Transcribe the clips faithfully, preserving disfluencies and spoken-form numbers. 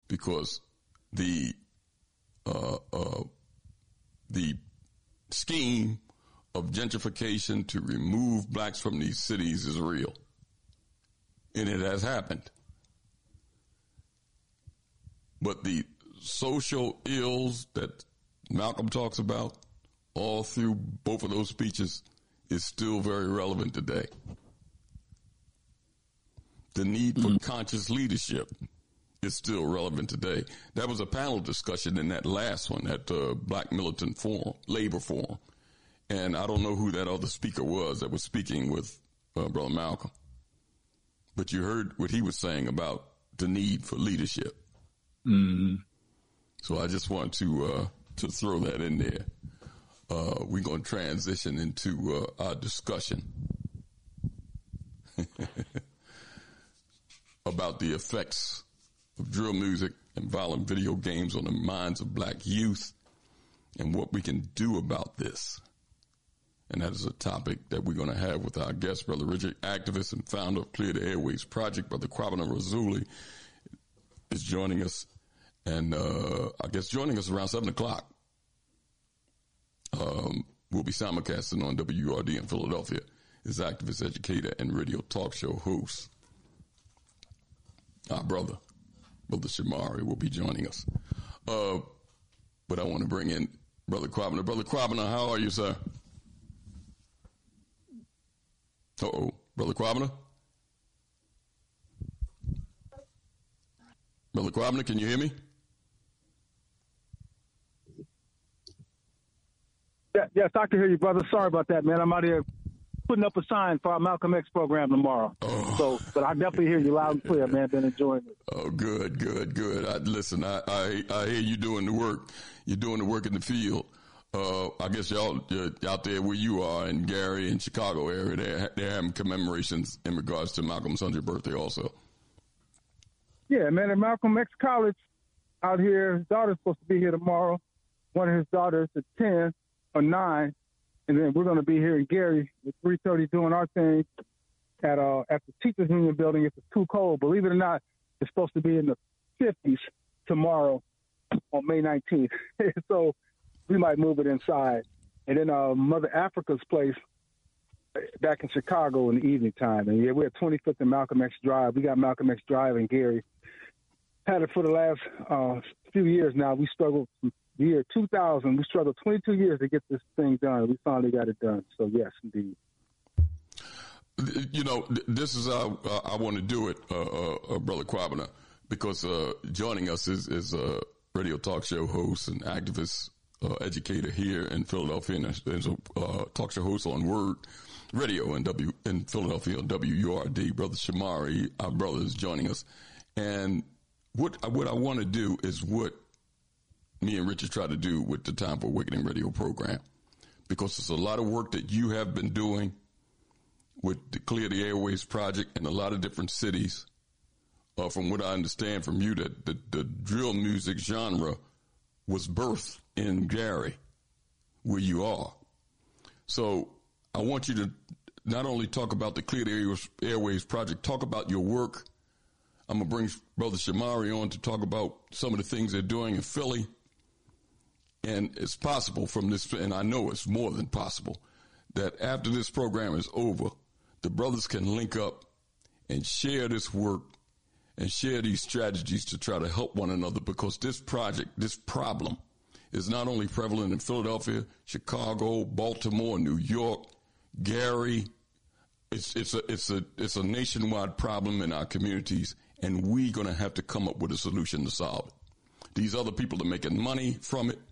because the uh, uh, the scheme of gentrification to remove blacks from these cities is real, and it has happened. But the social ills that Malcolm talks about all through both of those speeches is still very relevant today. The need for mm-hmm. conscious leadership is still relevant today. That was a panel discussion in that last one at the Black Militant Forum, Labor Forum. And I don't know who that other speaker was that was speaking with uh, Brother Malcolm. But you heard what he was saying about the need for leadership. Mm-hmm. So I just want to uh, to throw that in there. Uh, we're going to transition into uh, our discussion about the effects of drill music and violent video games on the minds of black youth and what we can do about this. And that is a topic that we're going to have with our guest, Brother Richard, activist and founder of Clear the Airways Project. Brother Kwabena Razuli is joining us, and uh, I guess joining us around seven o'clock. Um, we'll be simulcasting on W U R D in Philadelphia. Is activist, educator, and radio talk show host. Our brother, Brother Shamari, will be joining us. Uh, but I want to bring in Brother Kwabena. Brother Kwabena, how are you, sir? Uh-oh. Brother Kwabena? Brother Kwabena, can you hear me? Yeah, yes, I can hear you, brother. Sorry about that, man. I'm out here putting up a sign for our Malcolm X program tomorrow. Oh. So, but I definitely hear you loud and clear, man. Been enjoying it. Oh, good, good, good. I, listen, I, I I hear you doing the work. You're doing the work in the field. Uh, I guess y'all uh, out there where you are in Gary and Chicago area, they're, they're having commemorations in regards to Malcolm's hundredth birthday also. Yeah, man, at Malcolm X College out here, his daughter's supposed to be here tomorrow. One of his daughters at ten or nine, and then we're going to be here in Gary at three thirty doing our thing at uh, at the Teachers Union building if it's too cold. Believe it or not, it's supposed to be in the fifties tomorrow on May nineteenth. So we might move it inside. And then uh, Mother Africa's place back in Chicago in the evening time. And yeah, we're at twenty-fifth and Malcolm X Drive. We got Malcolm X Drive in Gary. Had it for the last uh, few years now. We struggled from the year two thousand. We struggled twenty-two years to get this thing done. We finally got it done. So, yes, indeed. You know, this is how uh, I want to do it, uh, uh, Brother Kwabena, because uh, joining us is, is a radio talk show host and activist Uh, educator here in Philadelphia, and there's a uh, talk show host on Word Radio in W in Philadelphia on W U R D. Brother Shamari, our brother, is joining us, and what what I want to do is what me and Richard try to do with the Time for Awakening radio program, because there's a lot of work that you have been doing with the Clear the Airways Project in a lot of different cities. Uh, from what I understand from you, that the, the drill music genre was birthed in Gary, where you are. So I want you to not only talk about the Clear the Airways Project, talk about your work. I'm going to bring Brother Shamari on to talk about some of the things they're doing in Philly. And it's possible from this, and I know it's more than possible, that after this program is over, the brothers can link up and share this work and share these strategies to try to help one another, because this project, this problem, is not only prevalent in Philadelphia, Chicago, Baltimore, New York, Gary. It's it's a it's a it's a nationwide problem in our communities, and we're going to have to come up with a solution to solve it. These other people are making money from it,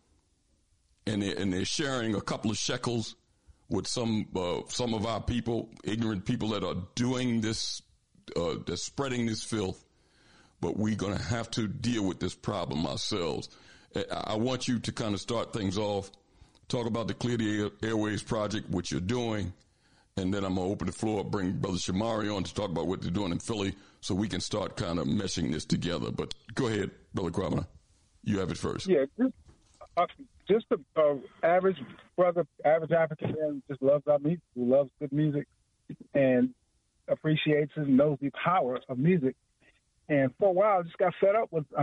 and they and they're sharing a couple of shekels with some uh, some of our people, ignorant people that are doing this. Uh, that's spreading this filth, but we're going to have to deal with this problem ourselves. I want you to kind of start things off, talk about the Clear the Airways Project, what you're doing, and then I'm going to open the floor up, bring Brother Shamari on to talk about what they're doing in Philly so we can start kind of meshing this together. But go ahead, Brother Kwabena. You have it first. Yeah, just, uh, just the uh, average brother, average African man just loves our music, who loves good music, and appreciates it and knows the power of music. And for a while, I just got fed up with